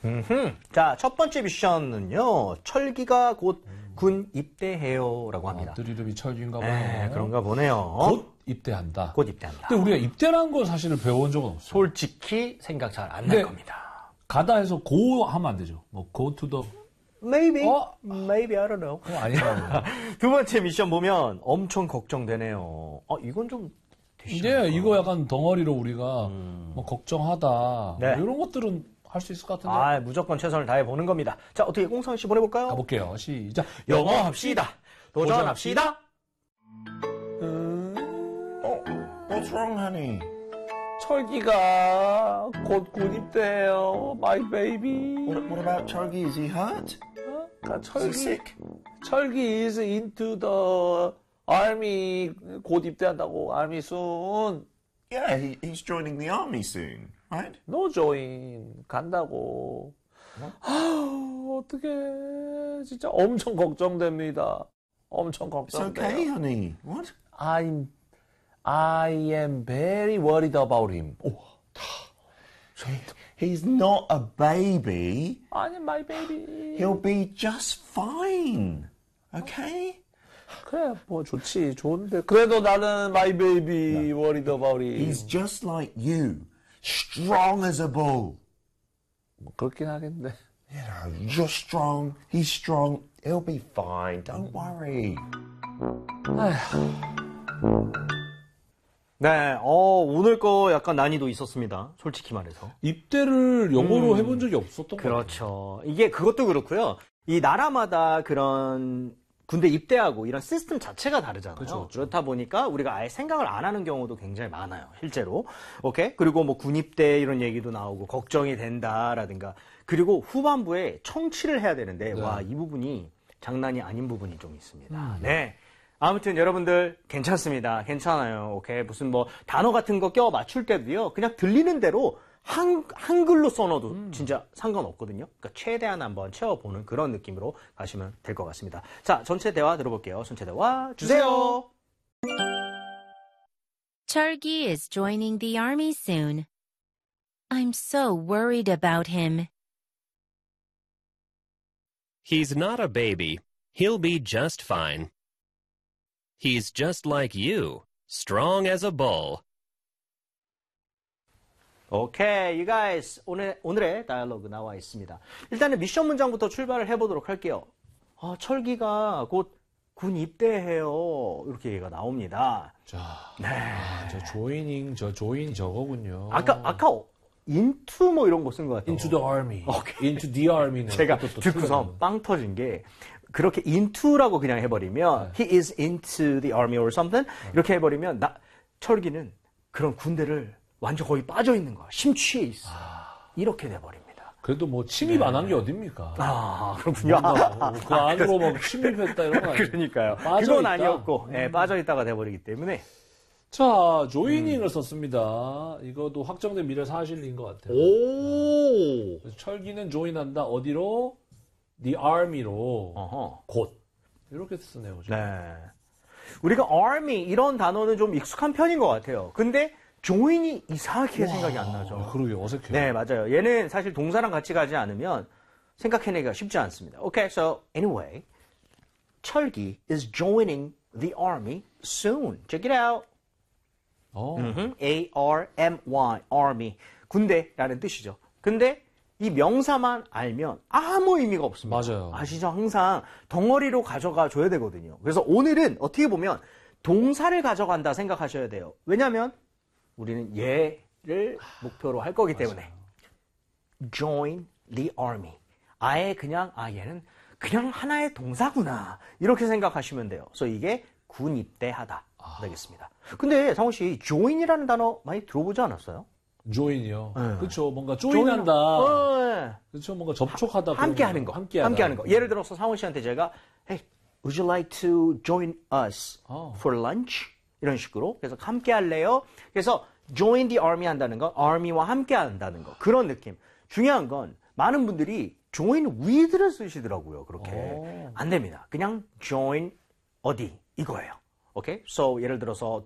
자, 첫 번째 미션은요. 철기가 곧 군 입대해요라고 합니다. 아, 이름이 철기인가 네, 보네요. 그런가 보네요. 곧 입대한다. 곧 입대한다. 근데 우리가 입대라는 건 사실은 배워본 적은 없어요. 솔직히 생각 잘 안 날 네. 겁니다. 가다 해서 go 하면 안 되죠. 뭐 go to the Maybe, maybe I don't know. 아니라고. 두 번째 미션 보면 엄청 걱정되네요. 이건 좀 네, 이거 약간 덩어리로 우리가 뭐 걱정하다 네. 뭐 이런 것들은 할 수 있을 것 같은데. 무조건 최선을 다해 보는 겁니다. 자, 어떻게 공상 씨 보내볼까요? 가볼게요. 시작. 영어 합시다. 도전합시다. What's wrong, honey? 철기가 곧 군입대해요. My baby. What about Chogi? Is he hurt? Is he sick? 철기 is into the army. 곧 입대한다고. Army soon. Yeah, he's joining the army soon, right? No join. 간다고. 어떡해. 진짜 엄청 걱정됩니다. 엄청 It's 걱정돼요. okay, honey. What? I am very worried about him. He's not a baby. 아니, my baby. He'll be just fine. Okay? 그래, 뭐 좋지, 좋은데. 그래도 나는 my baby worried about him. He's just like you. Strong as a bull. 뭐 그렇긴 하겠네. You know, you're strong. He's strong. He'll be fine. Don't worry. 네, 오늘 거 약간 난이도 있었습니다. 솔직히 말해서. 입대를 영어로 해본 적이 없었던 것 같아요. 그렇죠. 이게 그것도 그렇고요. 이 나라마다 그런 군대 입대하고 이런 시스템 자체가 다르잖아요. 그렇죠. 그렇다 보니까 우리가 아예 생각을 안 하는 경우도 굉장히 많아요. 실제로. 오케이? 그리고 뭐 군입대 이런 얘기도 나오고 걱정이 된다라든가. 그리고 후반부에 청취를 해야 되는데 와, 이 부분이 장난이 아닌 부분이 좀 있습니다. 네. 아무튼 여러분들 괜찮습니다. 괜찮아요. 오케이. 무슨 뭐 단어 같은 거 껴 맞출 때도요. 그냥 들리는 대로 한글로 써놔도 진짜 상관없거든요. 그러니까 최대한 한번 채워보는 그런 느낌으로 가시면 될 것 같습니다. 자, 전체 대화 들어볼게요. 전체 대화 주세요. Chargi is joining the army soon. I'm so worried about him. He's not a baby. He'll be just fine. He's just like you, strong as a bull. 오케이, you guys. 오늘의 다이얼로그 나와 있습니다. 일단은 미션 문장부터 출발을 해보도록 할게요. 철기가 곧 군 입대해요. 이렇게 얘기가 나옵니다. 자, 네. 저 조이닝, 조인이 저거군요. 아까 into 뭐 이런 거 쓴 것 같아요. Into the army. 오케이. Into the army는 제가 또 듣고서 빵 터진 게 그렇게 into라고 그냥 해버리면 he is into the army or something 이렇게 해버리면 철기는 그런 군대를 완전 거의 빠져 있는 거야. 심취해 있어. 이렇게 돼버립니다. 그래도 뭐 침입 안 한 게 어딥니까? 그렇군요. 그 안으로 막 침입했다 이런 거 아니에요? 그러니까요. 빠져 그건 있다. 아니었고 빠져 있다가 돼버리기 때문에. 자, 조이닝을 썼습니다. 이것도 확정된 미래 사실인 것 같아요. 오. 그래서 철기는 조인한다. 어디로? The army로. 곧. 이렇게 쓰네요. 지금. 네. 우리가 army 이런 단어는 좀 익숙한 편인 것 같아요. 근데 join이 이상하게 생각이 안 나죠. 그러게 어색해요. 네, 맞아요. 얘는 사실 동사랑 같이 가지 않으면 생각해내기가 쉽지 않습니다. Okay, so anyway, 철기 is joining the army soon. Check it out. A-R-M-Y, army. 군대라는 뜻이죠. 근데 이 명사만 알면 아무 의미가 없습니다. 맞아요. 아시죠? 항상 덩어리로 가져가 줘야 되거든요. 그래서 오늘은 어떻게 보면 동사를 가져간다 생각하셔야 돼요. 왜냐하면 우리는 얘를 목표로 할 거기 때문에. Join the army. 아예 그냥 얘는 그냥 하나의 동사구나 이렇게 생각하시면 돼요. 그래서 이게 군 입대하다 되겠습니다. 근데 상호 씨 join이라는 단어 많이 들어보지 않았어요? 조인이요. 네. 그렇죠. 뭔가 조인한다. 네. 그렇죠. 뭔가 접촉하다. 함께하는 거. 함께하는 거. 예를 들어서 상호 씨한테 제가 Hey, would you like to join us for lunch? 이런 식으로. 그래서 함께 할래요? 그래서 join the army 한다는 건 army와 함께 한다는 거. 그런 느낌. 중요한 건 많은 분들이 join with를 쓰시더라고요. 그렇게. 안 됩니다. 그냥 join 어디 이거예요. 오케이? So 예를 들어서